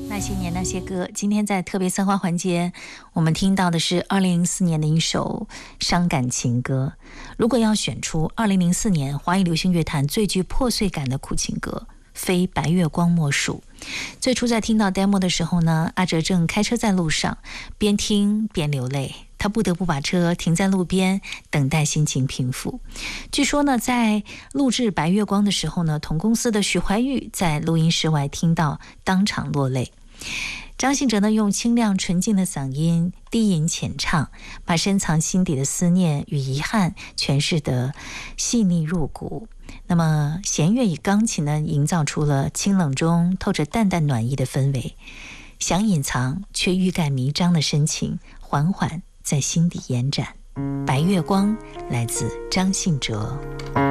那些年那些歌，今天在特别策划环节，我们听到的是2004年的一首伤感情歌。如果要选出2004年华语流行乐坛最具破碎感的苦情歌，非白月光莫属。最初在听到 demo 的时候呢，阿哲正开车在路上，边听边流泪，他不得不把车停在路边，等待心情平复。据说呢，在录制白月光的时候呢，同公司的许怀玉在录音室外听到，当场落泪。张信哲呢，用清亮纯净的嗓音低吟浅唱，把深藏心底的思念与遗憾诠释得细腻入骨。那么弦乐与钢琴呢，营造出了清冷中透着淡淡暖意的氛围，想隐藏却欲盖弥彰的深情缓缓在心底延展。白月光来自张信哲。